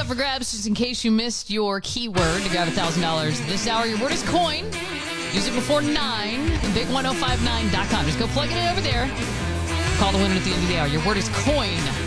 up for grabs just in case you missed your keyword to grab $1,000 this hour. Your word is coin. Use it before 9. Big1059.com. Just go plug it in over there. Call the winner at the end of the hour. Your word is coin.